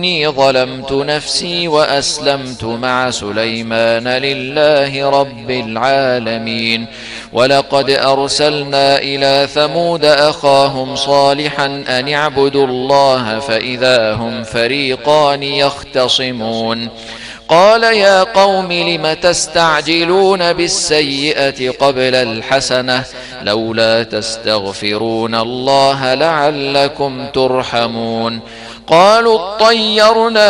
إني ظلمت نفسي وأسلمت مع سليمان لله رب العالمين. ولقد أرسلنا إلى ثمود أخاهم صالحا أن اعبدوا الله فإذا هم فريقان يختصمون. قال يا قوم لم تستعجلون بالسيئة قبل الحسنة لولا تستغفرون الله لعلكم ترحمون. قالوا اطيرنا